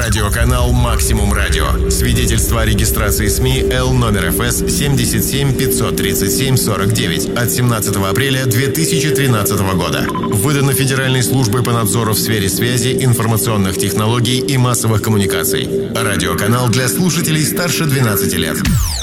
Радиоканал «Максимум Радио». Свидетельство о регистрации СМИ Л номер ФС 77 537 49 от 17 апреля 2013 года. Выдано Федеральной службой по надзору в сфере связи, информационных технологий и массовых коммуникаций. Радиоканал для слушателей старше 12 лет.